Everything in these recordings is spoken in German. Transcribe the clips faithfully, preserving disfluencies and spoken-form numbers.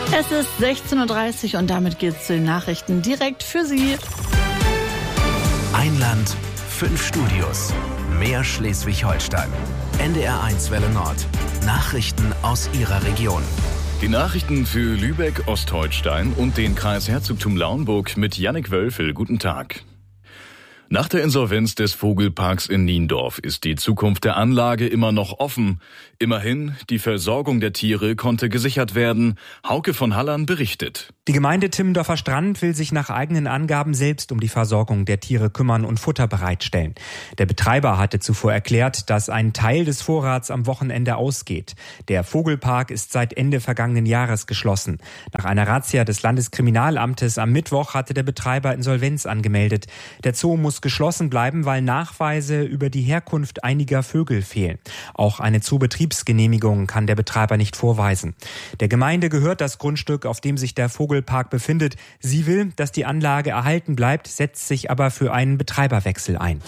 Es ist sechzehn Uhr dreißig und damit geht's zu den Nachrichten direkt für Sie. Ein Land, fünf Studios, mehr Schleswig-Holstein. N D R eins Welle Nord. Nachrichten aus Ihrer Region. Die Nachrichten für Lübeck, Ostholstein und den Kreis Herzogtum Lauenburg mit Jannik Wölfel. Guten Tag. Nach der Insolvenz des Vogelparks in Niendorf ist die Zukunft der Anlage immer noch offen. Immerhin, die Versorgung der Tiere konnte gesichert werden. Hauke von Hallern berichtet. Die Gemeinde Timmendorfer Strand will sich nach eigenen Angaben selbst um die Versorgung der Tiere kümmern und Futter bereitstellen. Der Betreiber hatte zuvor erklärt, dass ein Teil des Vorrats am Wochenende ausgeht. Der Vogelpark ist seit Ende vergangenen Jahres geschlossen. Nach einer Razzia des Landeskriminalamtes am Mittwoch hatte der Betreiber Insolvenz angemeldet. Der Zoo muss geschlossen bleiben, weil Nachweise über die Herkunft einiger Vögel fehlen. Auch eine Zoobetriebsgenehmigung kann der Betreiber nicht vorweisen. Der Gemeinde gehört das Grundstück, auf dem sich der Vogelpark befindet. Sie will, dass die Anlage erhalten bleibt, setzt sich aber für einen Betreiberwechsel ein.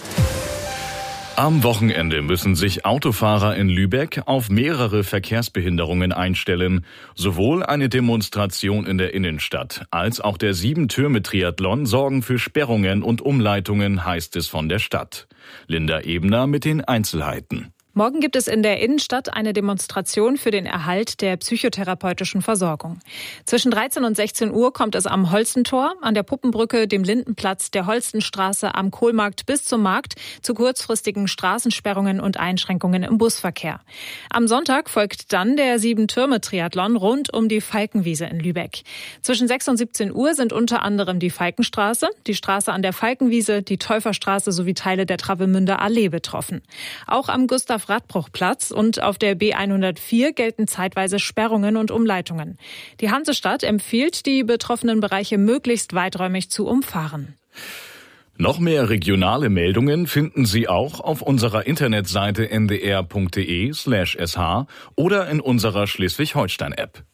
Am Wochenende müssen sich Autofahrer in Lübeck auf mehrere Verkehrsbehinderungen einstellen. Sowohl eine Demonstration in der Innenstadt als auch der Sieben-Türme-Triathlon sorgen für Sperrungen und Umleitungen, heißt es von der Stadt. Linda Ebner mit den Einzelheiten. Morgen gibt es in der Innenstadt eine Demonstration für den Erhalt der psychotherapeutischen Versorgung. Zwischen dreizehn und sechzehn Uhr kommt es am Holstentor, an der Puppenbrücke, dem Lindenplatz, der Holstenstraße, am Kohlmarkt bis zum Markt zu kurzfristigen Straßensperrungen und Einschränkungen im Busverkehr. Am Sonntag folgt dann der Sieben-Türme-Triathlon rund um die Falkenwiese in Lübeck. Zwischen sechs und siebzehn Uhr sind unter anderem die Falkenstraße, die Straße an der Falkenwiese, die Täuferstraße sowie Teile der Travemünder Allee betroffen. Auch am Gustav Radbruchplatz und auf der B hundertvier gelten zeitweise Sperrungen und Umleitungen. Die Hansestadt empfiehlt, die betroffenen Bereiche möglichst weiträumig zu umfahren. Noch mehr regionale Meldungen finden Sie auch auf unserer Internetseite n d r punkt d e slash s h oder in unserer Schleswig-Holstein-App.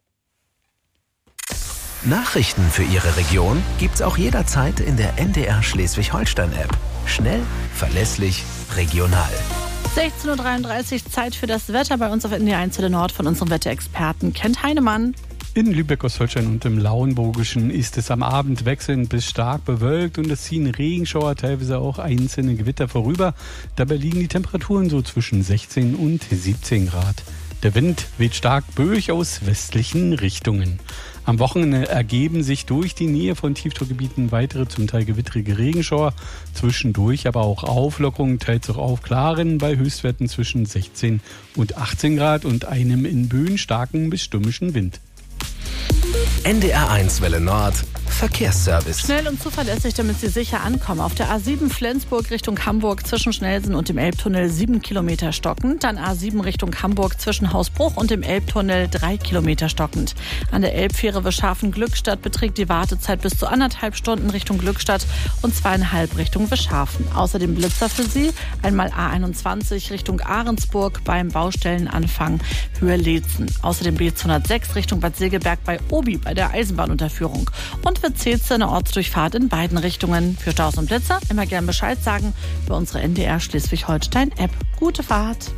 Nachrichten für Ihre Region gibt's auch jederzeit in der N D R Schleswig-Holstein-App. Schnell, verlässlich, regional. sechzehn Uhr dreiunddreißig, Zeit für das Wetter bei uns auf N D R eins Welle Nord von unserem Wetterexperten Kent Heinemann. In Lübeck, Ostholstein und im Lauenburgischen ist es am Abend wechselnd bis stark bewölkt und es ziehen Regenschauer, teilweise auch einzelne Gewitter vorüber. Dabei liegen die Temperaturen so zwischen sechzehn und siebzehn Grad. Der Wind weht stark böig aus westlichen Richtungen. Am Wochenende ergeben sich durch die Nähe von Tiefdruckgebieten weitere, zum Teil gewittrige Regenschauer. Zwischendurch aber auch Auflockerungen, teils auch Aufklaren bei Höchstwerten zwischen sechzehn und achtzehn Grad und einem in Böen starken bis stürmischen Wind. N D R eins Welle Nord Verkehrsservice. Schnell und zuverlässig, damit Sie sicher ankommen. Auf der A sieben Flensburg Richtung Hamburg zwischen Schnellsen und dem Elbtunnel sieben Kilometer stockend. Dann A sieben Richtung Hamburg zwischen Hausbruch und dem Elbtunnel drei Kilometer stockend. An der Elbfähre Wischhafen-Glückstadt beträgt die Wartezeit bis zu anderthalb Stunden Richtung Glückstadt und zweieinhalb Richtung Wischhafen. Außerdem Blitzer für Sie. Einmal A einundzwanzig Richtung Ahrensburg beim Baustellenanfang Höhe Leetzen. Außerdem B zweihundertsechs Richtung Bad Segeberg bei Obi bei der Eisenbahnunterführung. Und für Zeetze eine Ortsdurchfahrt in beiden Richtungen. Für Staus und Blitzer immer gern Bescheid sagen über unsere N D R Schleswig-Holstein-App. Gute Fahrt.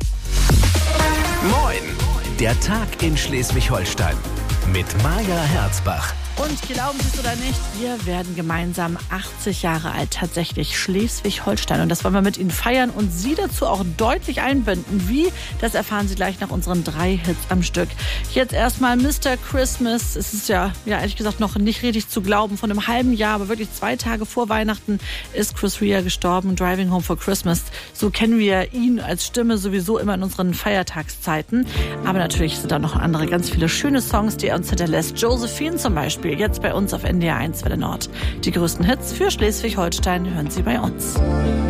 Moin, der Tag in Schleswig-Holstein mit Maja Herzbach. Und glauben Sie es oder nicht, wir werden gemeinsam achtzig Jahre alt, tatsächlich Schleswig-Holstein. Und das wollen wir mit Ihnen feiern und Sie dazu auch deutlich einbinden. Wie? Das erfahren Sie gleich nach unseren drei Hits am Stück. Jetzt erstmal Mister Christmas. Es ist ja, ja ehrlich gesagt noch nicht richtig zu glauben. Von einem halben Jahr, aber wirklich zwei Tage vor Weihnachten ist Chris Rea gestorben. Driving Home for Christmas. So kennen wir ihn als Stimme sowieso immer in unseren Feiertagszeiten. Aber natürlich sind da noch andere ganz viele schöne Songs, die er uns hinterlässt. Josephine zum Beispiel. Jetzt bei uns auf N D R eins Welle Nord. Die größten Hits für Schleswig-Holstein hören Sie bei uns.